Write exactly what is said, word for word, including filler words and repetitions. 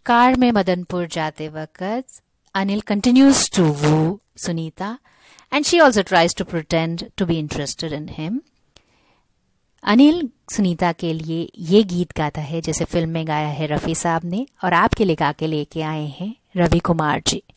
Car में मदनपुर जाते वक्त Anil continues to woo Sunita and she also tries to pretend to be interested in him. Anil Sunita के लिए ये गीत गाता है जैसे फिल्म में गाया है रफ़ी साहब ने, और आपके लिए गा के लेके आए हैं रवि कुमार जी.